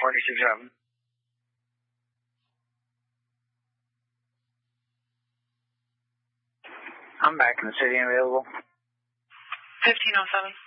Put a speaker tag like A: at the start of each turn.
A: 4611. I'm back in the city and available.
B: 1507.